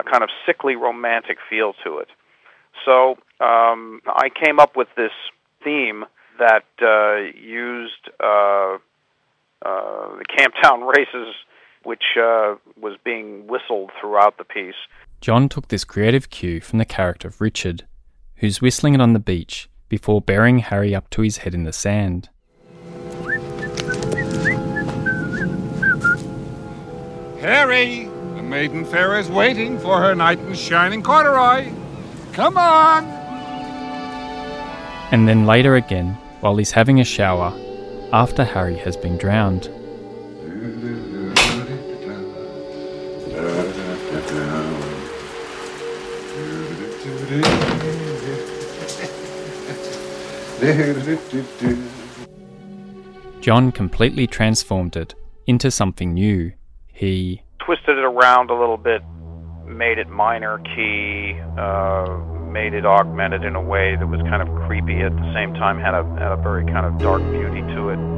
kind of sickly romantic feel to it. So I came up with this theme that used the Camptown races, which was being whistled throughout the piece. John took this creative cue from the character of Richard, who's whistling it on the beach before burying Harry up to his head in the sand. Harry, the maiden fair is waiting for her knight in shining corduroy. Come on! And then later again, while he's having a shower, after Harry has been drowned. John completely transformed it into something new. He twisted it around a little bit, made it minor key, made it augmented in a way that was kind of creepy at the same time, had a very kind of dark beauty to it.